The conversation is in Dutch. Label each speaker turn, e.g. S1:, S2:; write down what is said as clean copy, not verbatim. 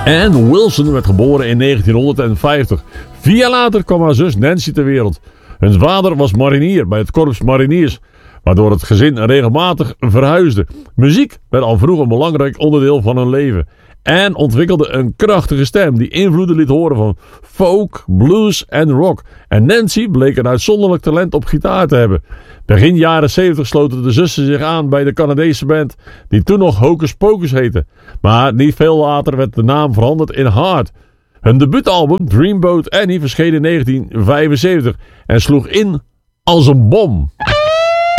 S1: Ann Wilson werd geboren in 1950. 4 jaar later kwam haar zus Nancy ter wereld. Hun vader was marinier bij het Korps Mariniers, waardoor het gezin regelmatig verhuisde. Muziek werd al vroeg een belangrijk onderdeel van hun leven. Ann ontwikkelde een krachtige stem die invloeden liet horen van folk, blues en rock. En Nancy bleek een uitzonderlijk talent op gitaar te hebben. Begin jaren 70 sloten de zussen zich aan bij de Canadese band die toen nog Hocus Pocus heette. Maar niet veel later werd de naam veranderd in Heart. Hun debuutalbum Dreamboat Annie verscheen in 1975 en sloeg in als een bom.